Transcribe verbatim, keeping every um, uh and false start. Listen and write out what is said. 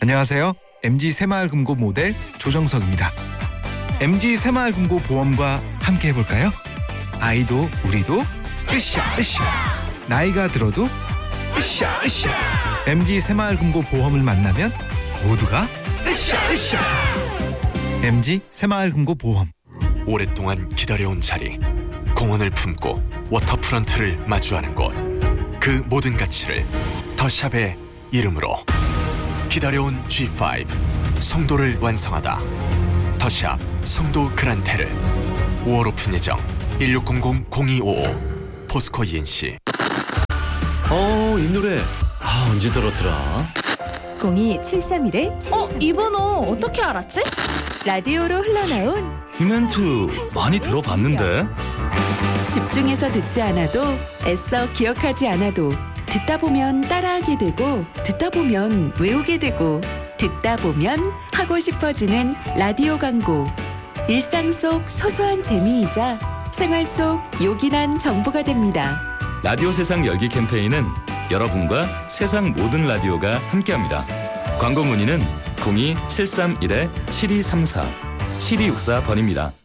안녕하세요. 엠지 새마을금고 모델 조정석입니다. 엠지 새마을금고 보험과 함께 해볼까요? 아이도 우리도 으쌰 으쌰, 나이가 들어도 으쌰 으쌰. 엠지 새마을금고 보험을 만나면 모두가 으쌰 으쌰. 엠지 새마을금고 보험. 오랫동안 기다려온 자리, 공원을 품고 워터프런트를 마주하는 곳, 그 모든 가치를 더샵의 이름으로. 기다려온 지 파이브 송도를 완성하다. 더샵 송도 그란테를. 오월 오픈 예정. 일육공공 공이오오 포스코 이엔씨. 어, 이 노래 아, 언제 들었더라? 공이 칠삼일 칠이삼사. 어? 이 번호 어떻게 알았지? 라디오로 흘러나온 이 멘트 많이 들어봤는데? 집중해서 듣지 않아도 애써 기억하지 않아도 듣다 보면 따라하게 되고 듣다 보면 외우게 되고 듣다 보면 하고 싶어지는 라디오 광고. 일상 속 소소한 재미이자 생활 속 요긴한 정보가 됩니다. 라디오 세상 열기 캠페인은 여러분과 세상 모든 라디오가 함께합니다. 광고 문의는 공이 칠삼일 칠이삼사 칠이육사 번입니다.